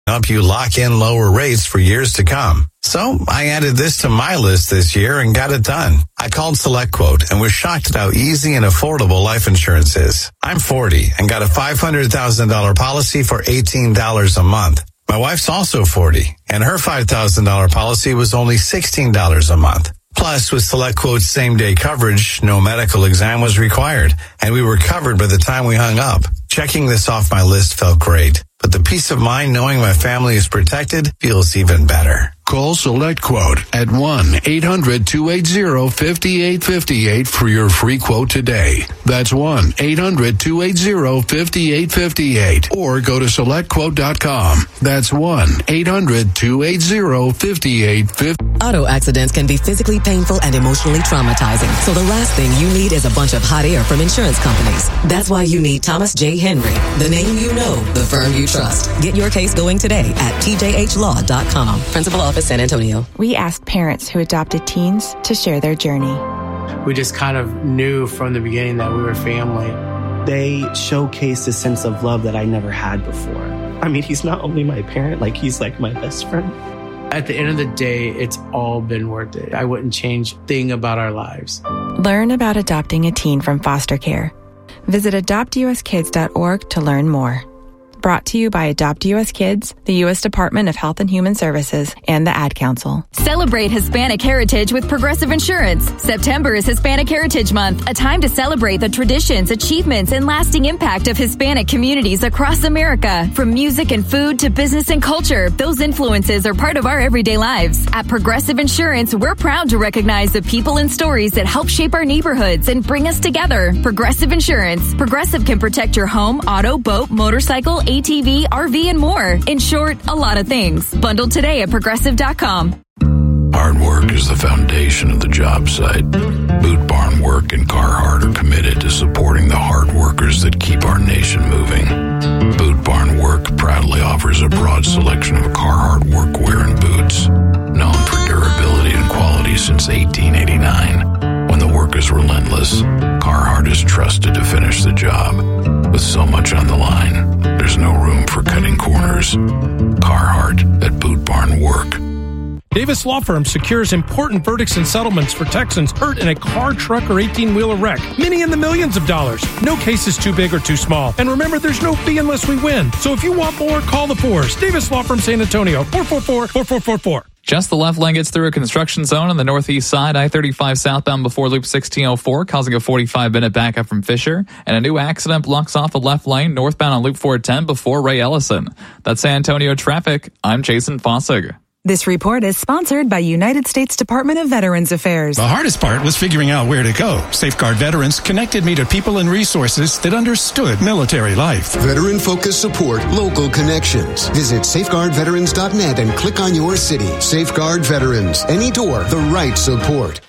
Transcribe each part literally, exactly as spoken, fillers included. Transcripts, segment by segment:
help you lock in lower rates for years to come. So I added this to my list this year and got it done. I called SelectQuote and was shocked at how easy and affordable life insurance is. I'm forty and got a five hundred thousand dollars policy for eighteen dollars a month. My wife's also forty and her five thousand dollars policy was only sixteen dollars a month. Plus, with SelectQuote's same-day coverage, no medical exam was required, and we were covered by the time we hung up. Checking this off my list felt great, but the peace of mind knowing my family is protected feels even better. Call SelectQuote at one eight hundred two eight zero five eight five eight for your free quote today. That's one eight hundred two eight zero five eight five eight. Or go to select quote dot com. That's one eight hundred two eight zero five eight five eight. Auto accidents can be physically painful and emotionally traumatizing. So the last thing you need is a bunch of hot air from insurance companies. That's why you need Thomas J. Henry, the name you know, the firm you trust. Get your case going today at T J H law dot com. Principal Office, San Antonio. We asked parents who adopted teens to share their journey. We just kind of knew from the beginning that we were family. They showcased a sense of love that I never had before. I mean, he's not only my parent, like he's like my best friend. At the end of the day, it's all been worth it. I wouldn't change a thing about our lives. Learn about adopting a teen from foster care. Visit adopt U S kids dot org to learn more. Brought to you by Adopt U S Kids, the U S Department of Health and Human Services, and the Ad Council. Celebrate Hispanic heritage with Progressive Insurance. September is Hispanic Heritage Month, a time to celebrate the traditions, achievements, and lasting impact of Hispanic communities across America. From music and food to business and culture, those influences are part of our everyday lives. At Progressive Insurance, we're proud to recognize the people and stories that help shape our neighborhoods and bring us together. Progressive Insurance. Progressive can protect your home, auto, boat, motorcycle, A T V, R V, and more. In short, a lot of things. Bundled today at progressive dot com. Hard work is the foundation of the job site. Boot Barn Work and Carhartt are committed to supporting the hard workers that keep our nation moving. Boot Barn Work proudly offers a broad selection of Carhartt workwear and boots, known for durability and quality since eighteen eighty-nine. When the work is relentless, Carhartt is trusted to finish the job. With so much on the line, there's no room for cutting corners. Carhartt at Boot Barn Work. Davis Law Firm secures important verdicts and settlements for Texans hurt in a car, truck, or eighteen-wheeler wreck. Many in the millions of dollars. No case is too big or too small. And remember, there's no fee unless we win. So if you want more, call the fours. Davis Law Firm, San Antonio, four four four, four four four four. Just the left lane gets through a construction zone on the northeast side, I thirty-five southbound before Loop sixteen oh four, causing a forty-five minute backup from Fisher. And a new accident blocks off the left lane northbound on Loop four ten before Ray Ellison. That's San Antonio traffic. I'm Jason Fossig. This report is sponsored by United States Department of Veterans Affairs. The hardest part was figuring out where to go. Safeguard Veterans connected me to people and resources that understood military life. Veteran-focused support, local connections. Visit safeguard veterans dot net and click on your city. Safeguard Veterans. Any door, the right support.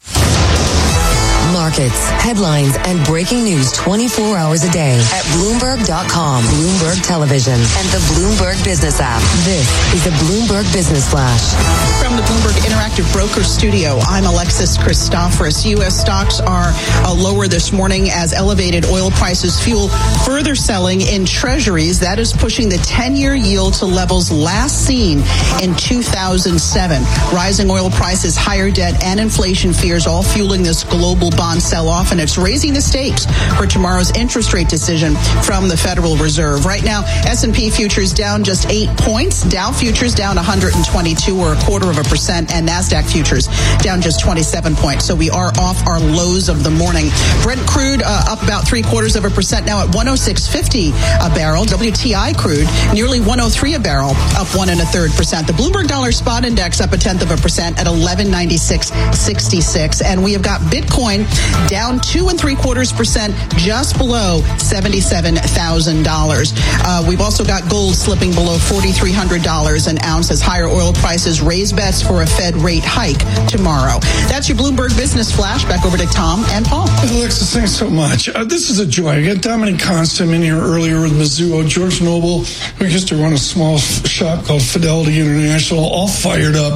Markets, headlines, and breaking news twenty-four hours a day at Bloomberg dot com, Bloomberg Television, and the Bloomberg Business app. This is the Bloomberg Business Flash. From the Bloomberg Interactive Broker Studio, I'm Alexis Christoforous. U S stocks are uh, lower this morning as elevated oil prices fuel further selling in treasuries. That is pushing the ten-year yield to levels last seen in two thousand seven. Rising oil prices, higher debt, and inflation fears all fueling this global bond sell-off, and it's raising the stakes for tomorrow's interest rate decision from the Federal Reserve. Right now, S and P futures down just eight points. Dow futures down one hundred twenty-two, or a quarter of a percent, and NASDAQ futures down just twenty-seven points. So we are off our lows of the morning. Brent crude uh, up about three quarters of a percent now at one oh six fifty a barrel. W T I crude nearly one oh three a barrel, up one and a third percent. The Bloomberg Dollar Spot Index up a tenth of a percent at eleven ninety-six sixty-six, and we have got Bitcoin down two and three quarters percent, just below seventy-seven thousand dollars. Uh, we've also got gold slipping below forty-three hundred dollars an ounce as higher oil prices raise bets for a Fed rate hike tomorrow. That's your Bloomberg Business Flash. Back over to Tom and Paul. Alexis, thanks so much. Uh, this is a joy. I got Dominic Constam in here earlier with Mizuho, George Noble, who used to run a small shop called Fidelity International, all fired up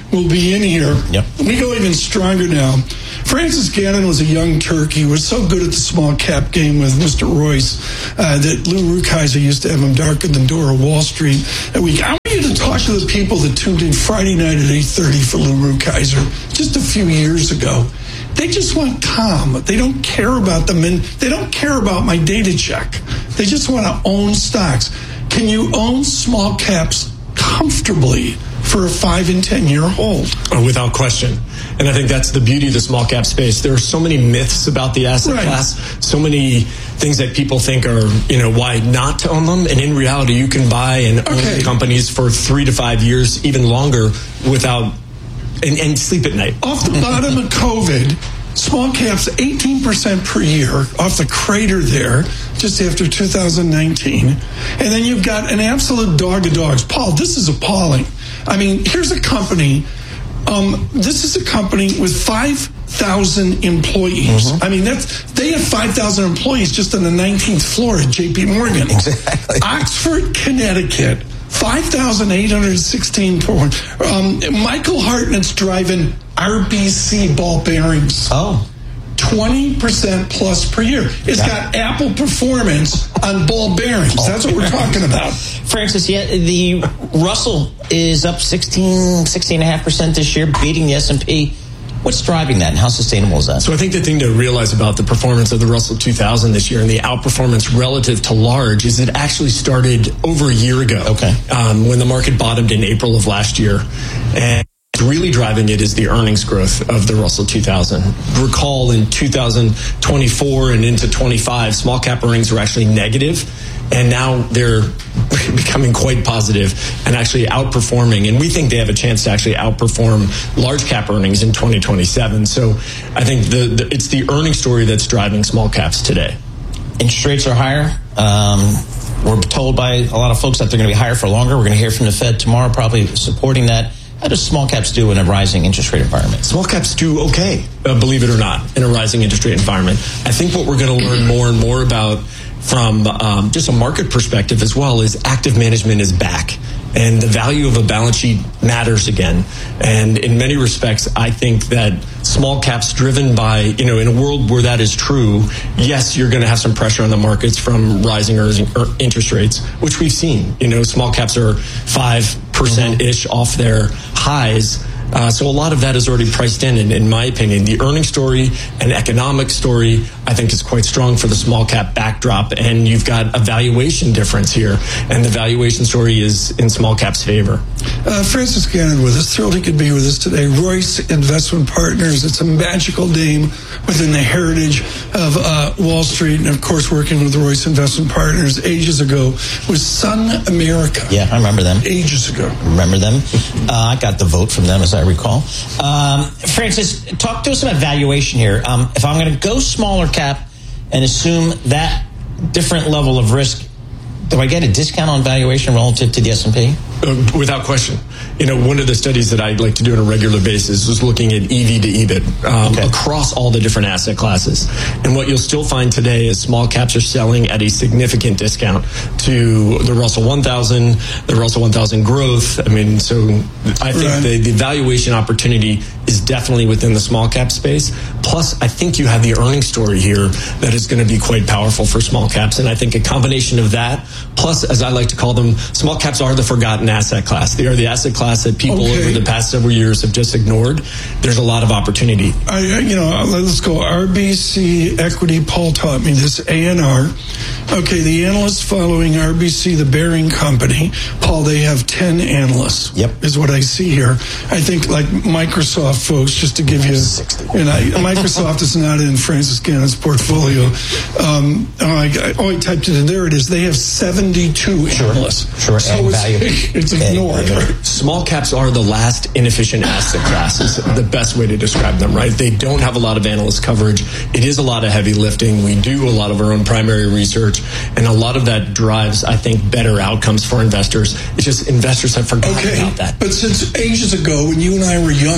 will be in here. Yep. We go even stronger now. Francis Gannon was a young turkey, was so good at the small cap game with Mister Royce uh, that Lou Rukeyser used to have him darker than Dora Wall Street. And we, I want you to talk to the people that tuned in Friday night at eight thirty for Lou Rukeyser just a few years ago. They just want calm. They don't care about them, and they don't care about my data check. They just want to own stocks. Can you own small caps comfortably for a five and ten year hold? Oh, without question. And I think that's the beauty of the small cap space. There are so many myths about the asset right. class, so many things that people think are, you know, why not to own them. And in reality, you can buy and okay. own companies for three to five years, even longer, without and, and sleep at night. Off the bottom of COVID, small caps eighteen percent per year off the crater there just after two thousand nineteen. And then you've got an absolute dog of dogs. Paul, this is appalling. I mean, here's a company. Um, this is a company with five thousand employees. Mm-hmm. I mean, that's they have five thousand employees just on the nineteenth floor at J P Morgan. Exactly. Oxford, Connecticut, five thousand eight hundred sixteen. Um, Michael Hartnett's driving R B C ball bearings. Oh. twenty percent plus per year. It's got Apple performance on ball bearings. That's what we're talking about. Francis, yeah, the Russell is up sixteen, sixteen point five percent this year, beating the S and P. What's driving that, and how sustainable is that? So I think the thing to realize about the performance of the Russell two thousand this year and the outperformance relative to large is it actually started over a year ago. Okay. Um, when the market bottomed in April of last year. And really driving it is the earnings growth of the Russell two thousand. Recall in two thousand twenty-four and into twenty-five, small cap earnings were actually negative, and now they're becoming quite positive and actually outperforming. And we think they have a chance to actually outperform large cap earnings in twenty twenty-seven. So I think the, the it's the earnings story that's driving small caps today. Interest rates are higher. Um, we're told by a lot of folks that they're going to be higher for longer. We're going to hear from the Fed tomorrow, probably supporting that. How does small caps do in a rising interest rate environment? Small caps do okay, uh, believe it or not, in a rising interest rate environment. I think what we're going to learn more and more about from um, just a market perspective as well is active management is back. And the value of a balance sheet matters again. And in many respects, I think that small caps driven by, you know, in a world where that is true, yes, you're going to have some pressure on the markets from rising interest rates, which we've seen. You know, small caps are five percent-ish mm-hmm. off their highs. Uh, so a lot of that is already priced in, and in my opinion, the earnings story and economic story, I think, is quite strong for the small cap backdrop, and you've got a valuation difference here, and the valuation story is in small caps' favor. Uh, Francis Gannon with us. Thrilled he could be with us today. Royce Investment Partners. It's a magical name within the heritage of uh, Wall Street, and of course, working with Royce Investment Partners ages ago was Sun America. Yeah, I remember them. Ages ago. Remember them. Uh, I got the vote from them, as I recall. Um, Francis, talk to us about valuation here. Um, if I'm going to go smaller cap and assume that different level of risk, do I get a discount on valuation relative to the S and P? Uh, without question. You know, one of the studies that I like to do on a regular basis is looking at E V to E B I T um, okay. across all the different asset classes. And what you'll still find today is small caps are selling at a significant discount to the Russell one thousand, the Russell one thousand growth. I mean, so I think right. the, the valuation opportunity is definitely within the small cap space. Plus, I think you have the earnings story here that is going to be quite powerful for small caps. And I think a combination of that, plus, as I like to call them, small caps are the forgotten asset class. They are the asset class that people okay. over the past several years have just ignored. There's a lot of opportunity. I, you know, let's go R B C Equity. Paul taught me this. A N R. Okay, the analysts following R B C, the Bearing Company. Paul, they have ten analysts. Yep, is what I see here. I think like Microsoft folks, just to give you, you know, Microsoft is not in Francis Gannon's portfolio. Um, oh, I, oh, I typed it in. There it is. They have seventy-two sure. analysts. Sure, so and it's, value. It's ignored. Right? Small caps are the last inefficient asset classes, the best way to describe them, right? They don't have a lot of analyst coverage. It is a lot of heavy lifting. We do a lot of our own primary research, and a lot of that drives, I think, better outcomes for investors. It's just investors have forgotten okay, about that. But since ages ago, when you and I were younger,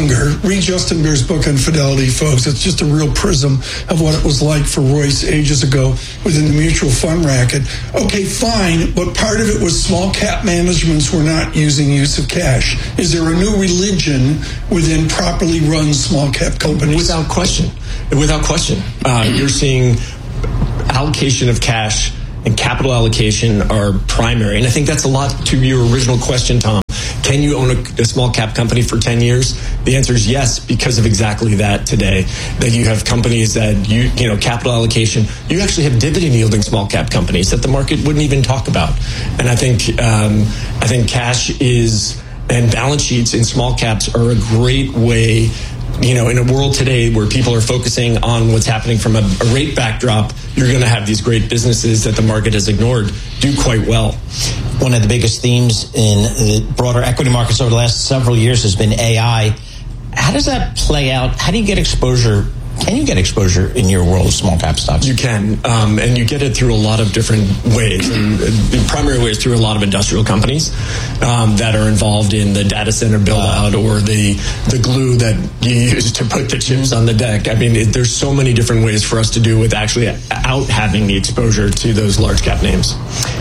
read Justin Beer's book on Fidelity, folks. It's just a real prism of what it was like for Royce ages ago within the mutual fund racket. Okay, fine, but part of it was small cap managements were not using use of cash. Is there a new religion within properly run small cap companies? Without question. Without question. Uh, you're seeing allocation of cash and capital allocation are primary. And I think that's a lot to your original question, Tom. Can you own a, a small cap company for ten years? The answer is yes, because of exactly that today. That you have companies that, you you know, capital allocation, you actually have dividend yielding small cap companies that the market wouldn't even talk about. And I think, um, I think cash is, and balance sheets in small caps are a great way. You know, in a world today where people are focusing on what's happening from a, a rate backdrop, you're going to have these great businesses that the market has ignored do quite well. One of the biggest themes in the broader equity markets over the last several years has been A I. How does that play out? How do you get exposure? Can you get exposure in your world of small cap stocks? You can, um, and you get it through a lot of different ways. And the primary way is through a lot of industrial companies um, that are involved in the data center build out or the the glue that you use to put the chips on the deck. I mean, it, there's so many different ways for us to do with actually out having the exposure to those large cap names.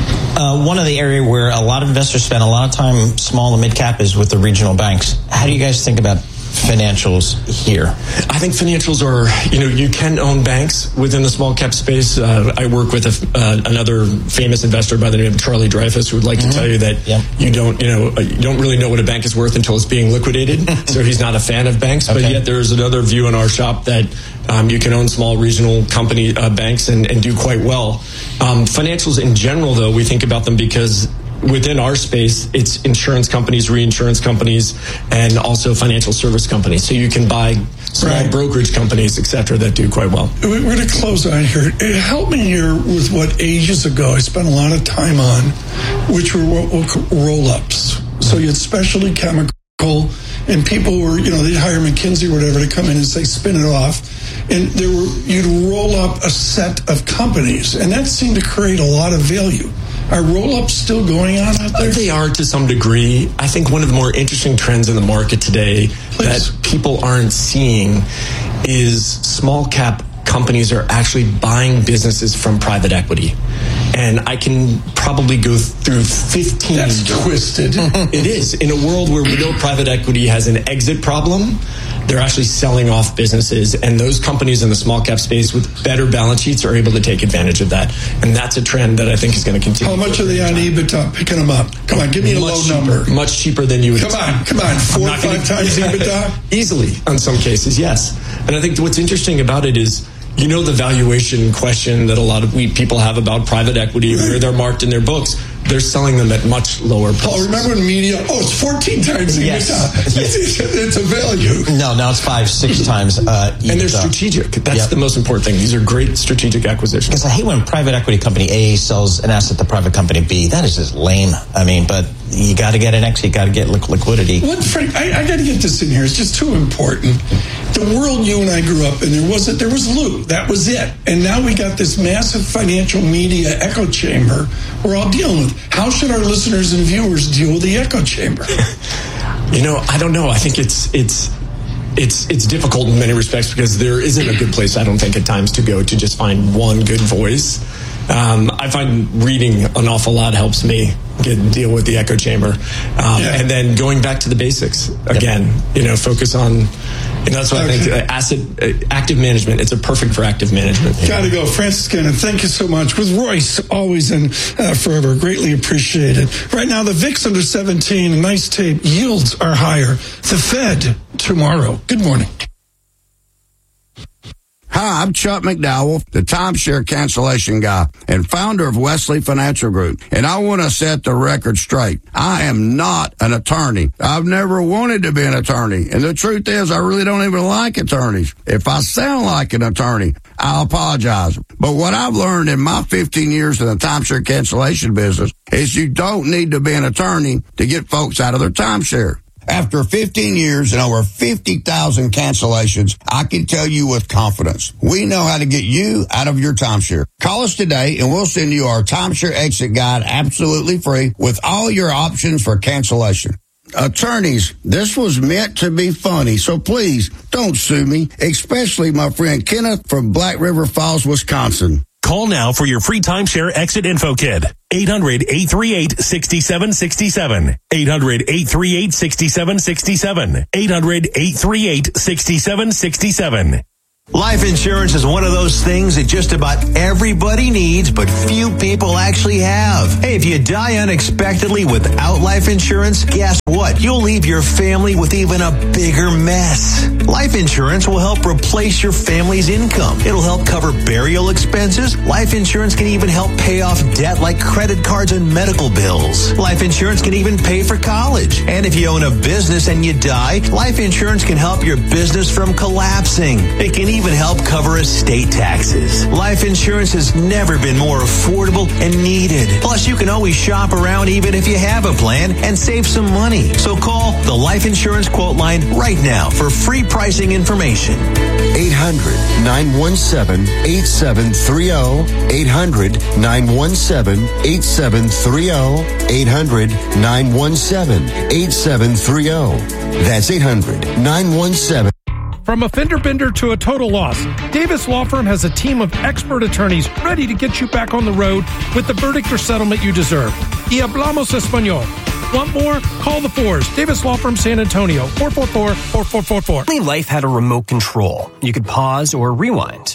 Uh, one of the areas where a lot of investors spend a lot of time, small and mid cap, is with the regional banks. How do you guys think about financials here? I think financials are, you know, you can own banks within the small cap space. Uh, I work with a, uh, another famous investor by the name of Charlie Dreyfus, who would like mm-hmm. to tell you that yep. you don't, you know, you don't really know what a bank is worth until it's being liquidated. So he's not a fan of banks, okay. But yet there's another view in our shop that um, you can own small regional company uh, banks and, and do quite well. Um, financials in general, though, we think about them because within our space, it's insurance companies, reinsurance companies, and also financial service companies. So you can buy small right. brokerage companies, et cetera, that do quite well. We're going to close on here. Help me here with what ages ago I spent a lot of time on, which were what we'll call roll-ups. So you had specialty chemical, and people were, you know, they'd hire McKinsey or whatever to come in and say, spin it off. And there were, you'd roll up a set of companies, and that seemed to create a lot of value. Are roll-ups still going on out there? They are to some degree. I think one of the more interesting trends in the market today Please. that people aren't seeing is small cap companies are actually buying businesses from private equity. And I can probably go through fifteen. That's twisted. It is. In a world where we know private equity has an exit problem, they're actually selling off businesses, and those companies in the small cap space with better balance sheets are able to take advantage of that. And that's a trend that I think is going to continue. How much are they on EBITDA picking them up? Come on, give me a much low cheaper, number. Much cheaper than you would Come on, come on. Four or five times EBITDA? Easily, in some cases, yes. And I think what's interesting about it is, you know, the valuation question that a lot of we people have about private equity, right. where they're marked in their books, they're selling them at much lower prices. Oh, remember in media? Oh, it's fourteen times EBITDA. Yes. yes. It's, it's a value. No, now it's five, six times uh, EBITDA. And they're strategic. That's yep. the most important thing. These are great strategic acquisitions. Because I hate when private equity company A sells an asset to private company B. That is just lame. I mean, but you got to get an exit. You got to get liquidity. What, Frank, I, I got to get this in here. It's just too important. The world you and I grew up in, there wasn't. There was Lou. That was it. And now we got this massive financial media echo chamber we're all dealing with. How should our listeners and viewers deal with the echo chamber? You know, I don't know. I think it's it's it's it's difficult in many respects because there isn't a good place, I don't think, at times to go to just find one good voice. Um, I find reading an awful lot helps me get deal with the echo chamber, um, yeah. and then going back to the basics again. Yep. You know, focus on. And that's why okay. I think uh, asset uh, active management. It's a perfect for active management. Got to go, Francis Gannon. Thank you so much. With Royce, always and uh, forever, greatly appreciated. Right now, the V I X under seventeen, nice tape. Yields are higher. The Fed tomorrow. Good morning. Hi, I'm Chuck McDowell, the timeshare cancellation guy and founder of Wesley Financial Group. And I want to set the record straight. I am not an attorney. I've never wanted to be an attorney. And the truth is, I really don't even like attorneys. If I sound like an attorney, I'll apologize. But what I've learned in my fifteen years in the timeshare cancellation business is you don't need to be an attorney to get folks out of their timeshare. After fifteen years and over fifty thousand cancellations, I can tell you with confidence, we know how to get you out of your timeshare. Call us today and we'll send you our timeshare exit guide absolutely free with all your options for cancellation. Attorneys, this was meant to be funny, so please don't sue me, especially my friend Kenneth from Black River Falls, Wisconsin. Call now for your free timeshare exit info kit. eight hundred, eight three eight, six seven six seven. eight hundred, eight three eight, six seven six seven. eight hundred, eight three eight, six seven six seven. Life insurance is one of those things that just about everybody needs, but few people actually have. Hey, if you die unexpectedly without life insurance, guess what? You'll leave your family with even a bigger mess. Life insurance will help replace your family's income. It'll help cover burial expenses. Life insurance can even help pay off debt like credit cards and medical bills. Life insurance can even pay for college. And if you own a business and you die, life insurance can help your business from collapsing. It can even help cover estate taxes. Life insurance has never been more affordable and needed. Plus, you can always shop around even if you have a plan and save some money. So call the Life Insurance Quote Line right now for free pricing information. eight hundred, nine one seven, eight seven three zero. eight hundred, nine one seven, eight seven three zero. eight hundred, nine one seven, eight seven three zero. That's eight hundred, nine one seven. From a fender bender to a total loss, Davis Law Firm has a team of expert attorneys ready to get you back on the road with the verdict or settlement you deserve. Y hablamos español. Want more? Call the fours. Davis Law Firm San Antonio, four four four, four four four four. Only life had a remote control. You could pause or rewind.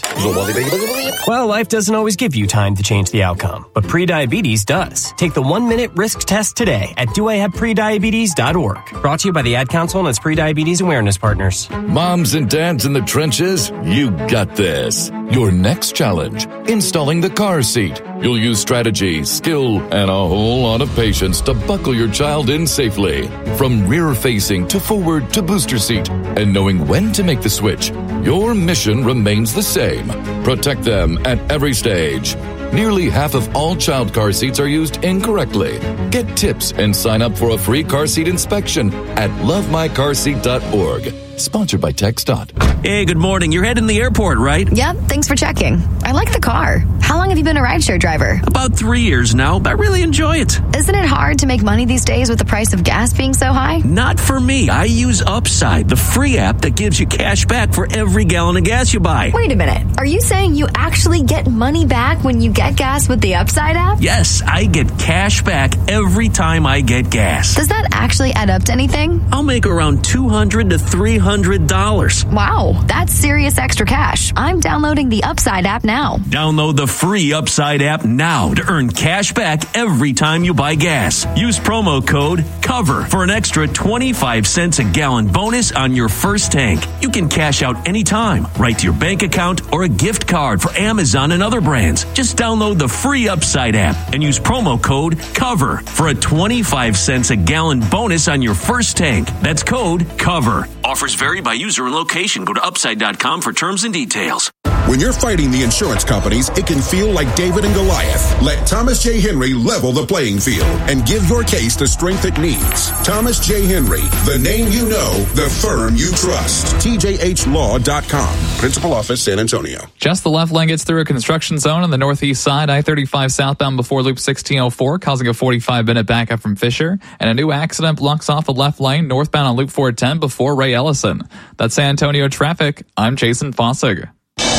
Well, life doesn't always give you time to change the outcome, but prediabetes does. Take the one-minute risk test today at do I have prediabetes dot org. Brought to you by the Ad Council and its prediabetes awareness partners. Moms and dads in the trenches, you got this. Your next challenge, installing the car seat. You'll use strategy, skill, and a whole lot of patience to buckle your child in safely. From rear-facing to forward to booster seat. And knowing when to make the switch, your mission remains the same. Protect them at every stage. Nearly half of all child car seats are used incorrectly. Get tips and sign up for a free car seat inspection at love my car seat dot org. Sponsored by TxDOT. Hey, good morning. You're heading to the airport, right? Yep, thanks for checking. I like the car. How long have you been a rideshare driver? About three years now, but I really enjoy it. Isn't it hard to make money these days with the price of gas being so high? Not for me. I use Upside, the free app that gives you cash back for every gallon of gas you buy. Wait a minute. Are you saying you actually get money back when you get gas with the Upside app? Yes, I get cash back every time I get gas. Does that actually add up to anything? I'll make around two hundred to three hundred dollars. Wow, that's serious extra cash. I'm downloading the Upside app now. Download the free Upside app now to earn cash back every time you buy gas. Use promo code COVER for an extra twenty-five cents a gallon bonus on your first tank. You can cash out anytime, right to your bank account or a gift card for Amazon and other brands. Just download the free Upside app and use promo code COVER for a twenty-five cents a gallon bonus on your first tank. That's code COVER. Offers vary by user and location. Go to upside dot com for terms and details. When you're fighting the insurance companies, it can feel like David and Goliath. Let Thomas J. Henry level the playing field and give your case the strength it needs. Thomas J. Henry, the name you know, the firm you trust. T J H law dot com. Principal Office, San Antonio. Just the left lane gets through a construction zone on the northeast side, I thirty-five southbound before Loop sixteen oh four, causing a forty-five minute backup from Fisher. And a new accident blocks off the left lane northbound on Loop four ten before Ray Ellison. That's San Antonio traffic. I'm Jason Fossig.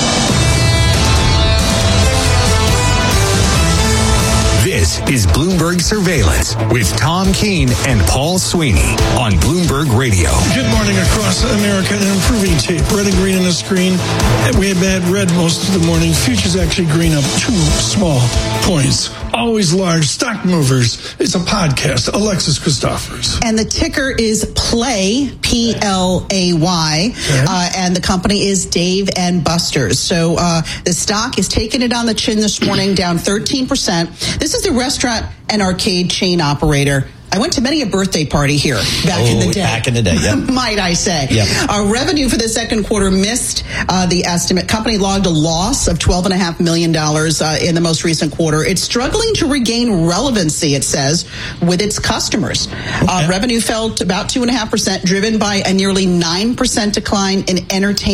This is Bloomberg Surveillance with Tom Keene and Paul Sweeney on Bloomberg Radio. Good morning across America. An improving tape. Red and green on the screen. We have had red most of the morning. Futures actually green up two small points. Always large. Stock Movers. It's a podcast. Alexis Christophers. And the ticker is Play, P L A Y. Okay. Uh, and the company is Dave and Buster's. So uh, the stock is taking it on the chin this morning, down thirteen percent. This is the restaurant and arcade chain operator. I went to many a birthday party here back oh, in the day. Back in the day, yeah. Might I say. Yep. Our revenue for the second quarter missed uh, the estimate. Company logged a loss of twelve point five million dollars uh, in the most recent quarter. It's struggling to regain relevancy, it says, with its customers. Uh, revenue fell to about two point five percent, driven by a nearly nine percent decline in entertainment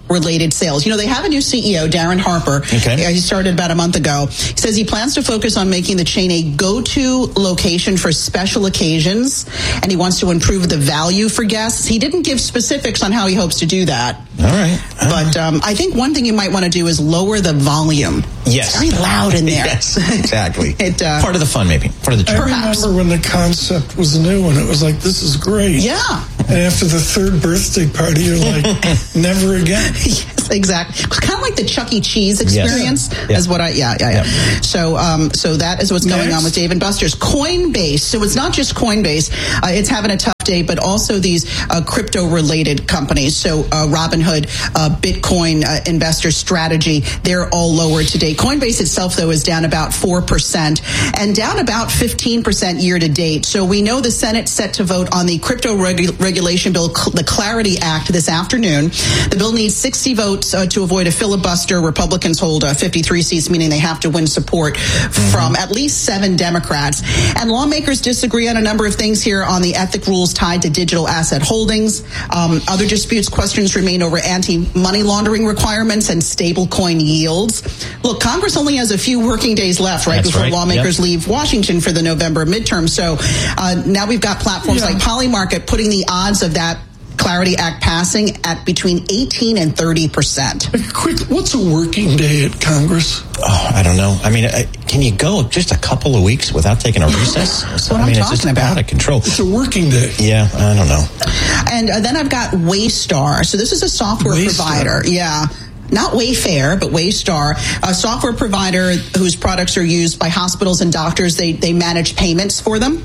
related sales. You know, they have a new C E O, Darren Harper. Okay. He started about a month ago. He says he plans to focus on making the chain a go-to location for special occasions, and he wants to improve the value for guests. He didn't give specifics on how he hopes to do that. All right. All but um, I think one thing you might want to do is lower the volume. Yes. It's very loud in there. Yes, exactly. it, uh, Part of the fun, maybe. Part of the I charm. remember when the concept was new and it was like, this is great. Yeah. And after the third birthday party, you're like, never again. Yes, exactly. It's kind of like the Chuck E. Cheese experience. Yes. Yeah. Is what I yeah yeah yeah. yeah. So um so that is what's going Next. on with Dave and Buster's. Coinbase. So it's not just Coinbase. Uh, it's having a tough day, but also these uh, crypto related companies. So uh, Robinhood, uh, Bitcoin uh, investor strategy. They're all lower today. Coinbase itself though is down about four percent and down about fifteen percent year to date. So we know the Senate's set to vote on the crypto regu- regulation bill, the Clarity Act, this afternoon. The bill needs sixty votes uh, to avoid a filibuster. Republicans hold uh, fifty-three seats, meaning they have to win support mm-hmm. from at least seven Democrats. And lawmakers disagree on a number of things here on the ethic rules tied to digital asset holdings. Um, other disputes, questions remain over anti-money laundering requirements and stablecoin yields. Look, Congress only has a few working days left, right, That's before right. lawmakers Yep. leave Washington for the November midterm. So uh, now we've got platforms Yeah. like Polymarket putting the odds of that Clarity Act passing at between eighteen and thirty percent. Quick, what's a working day at Congress? Oh, I don't know. I mean, uh, can you go just a couple of weeks without taking a recess? That's what I mean, I'm it's just talking about. out of control. It's a working day. Yeah, I don't know. And uh, then I've got Waystar. So this is a software Waystar. provider. Yeah. Not Wayfair, but Waystar, a software provider whose products are used by hospitals and doctors. They they manage payments for them.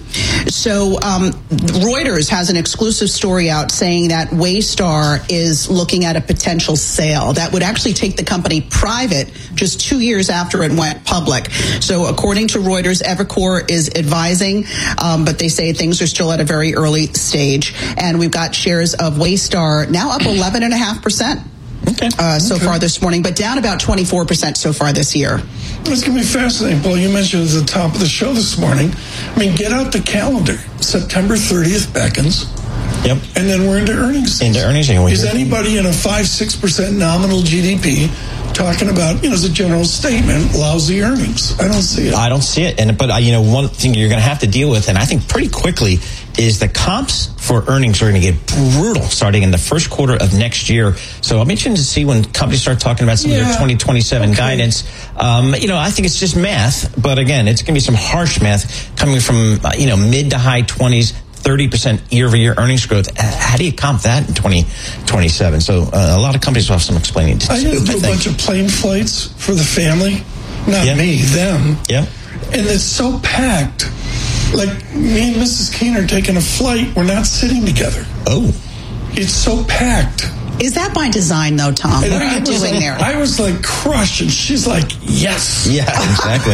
So um, Reuters has an exclusive story out saying that Waystar is looking at a potential sale that would actually take the company private just two years after it went public. So according to Reuters, Evercore is advising, um, but they say things are still at a very early stage. And we've got shares of Waystar now up eleven point five percent. Okay. Uh, so Okay. far this morning, but down about twenty-four percent so far this year. It's going to be fascinating, Paul. You mentioned at the top of the show this morning. I mean, get out the calendar. September thirtieth beckons. Yep. And then we're into earnings season. Into earnings season. Is anybody in a five, six percent nominal G D P talking about, you know, as a general statement, lousy earnings? I don't see it. I don't see it. And but uh, you know, one thing you're going to have to deal with, and I think pretty quickly, is the comps for earnings are going to get brutal starting in the first quarter of next year. So I'm interested to see when companies start talking about some Yeah. of their twenty twenty-seven Okay. guidance. Um, you know, I think it's just math, but again, it's going to be some harsh math coming from uh, you know mid to high twenties. thirty percent year-over-year earnings growth. How do you comp that in twenty twenty-seven? So uh, a lot of companies will have some explaining to do. I had to do a think. bunch of plane flights for the family. Not Yeah. me, them. Yeah. And it's so packed. Like, me and Missus Keene are taking a flight. We're not sitting together. Oh. It's so packed. Is that by design, though, Tom? And What are I you was doing like, there? I was like crushed, and she's like, yes. Yeah, exactly.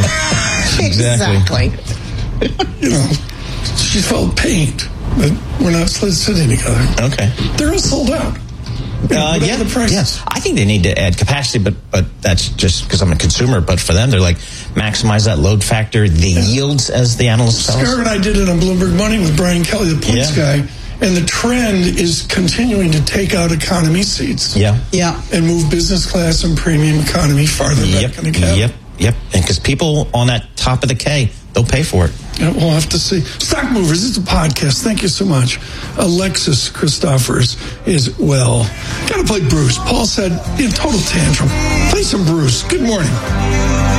Exactly. You know, she felt pained, but we're not sitting together. Okay. They're all sold out. Uh, yeah, the price. yes. I think they need to add capacity, but but that's just because I'm a consumer. But for them, they're like maximize that load factor, the yeah. yields, as the analysts tell us. Scar and I did it on Bloomberg Money with Brian Kelly, the points Yeah. guy, and the trend is continuing to take out economy seats. Yeah, yeah, and move business class and premium economy farther yep. back in the cap. Yep, yep. And because people on that top of the K, they'll pay for it. Yeah, we'll have to see. Stock Movers, it's a podcast. Thank you so much. Alexis Christophers is well. Got to play Bruce. Paul said, in total tantrum. Play some Bruce. Good morning.